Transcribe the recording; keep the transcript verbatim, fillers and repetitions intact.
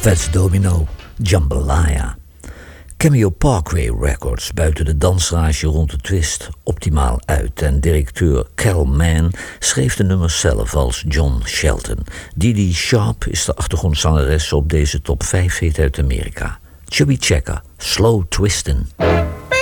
Fats Domino, Jambalaya. Cameo Parkway Records buiten de dansrage rond de twist optimaal uit en directeur Cal Mann schreef de nummers zelf als John Shelton. Didi Sharp is de achtergrondzangeres op deze top vijf hit uit Amerika. Chubby Checker, Slow Twistin'.